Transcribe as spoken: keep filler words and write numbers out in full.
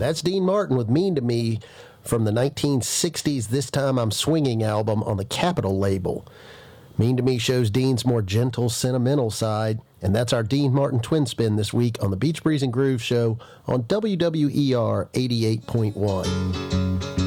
That's Dean Martin with Mean to Me from the nineteen sixties This Time I'm Swinging album on the Capitol label. Mean to Me shows Dean's more gentle, sentimental side, and that's our Dean Martin Twin Spin this week on the Beach Breeze and Groove Show on W W E R eighty-eight point one.